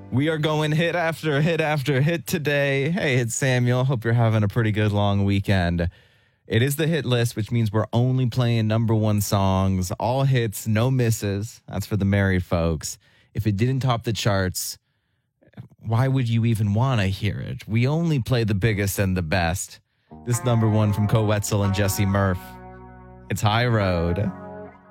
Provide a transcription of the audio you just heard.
We are going hit after hit after hit today. Hey, it's Samuel. Hope you're having a pretty good long weekend. It is the hit list, which means we're only playing number one songs, all hits, no misses. That's for the married folks. If it didn't top the charts, why would you even want to hear it? We only play the biggest and the best. This number one from Ko Wetzel and Jesse Murph. It's High Road.